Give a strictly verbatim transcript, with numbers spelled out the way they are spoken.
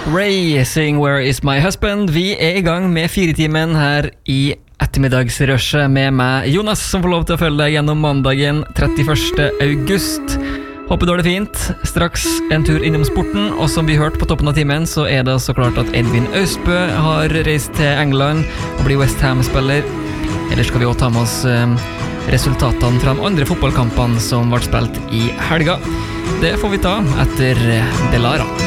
Ray Sing Where Is My Husband. Vi er i gang med firetimen her i ettermiddagsrushet med meg, Jonas, som får lov til å følge deg gjennom mandagen trettiførste august. Håper du har det fint. Straks en tur innom sporten, og som vi hørte på toppen av timen, så er det så klart at Edvin Austbø har reist til England og blir West Ham-spiller. Ellers skal vi også ta med oss resultatene fra de andre fotballkampene som ble spilt i helga. Det får vi ta etter Delara.